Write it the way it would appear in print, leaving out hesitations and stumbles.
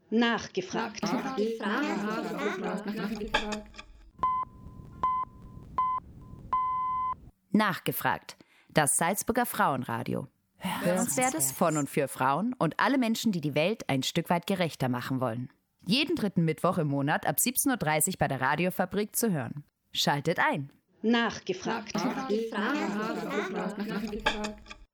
Nachgefragt. Nachgefragt. Das Salzburger Frauenradio. Hörenswertes von und für Frauen und alle Menschen, die die Welt ein Stück weit gerechter machen wollen. Jeden dritten Mittwoch im Monat ab 17.30 Uhr bei der Radiofabrik zu hören. Schaltet ein. Nachgefragt.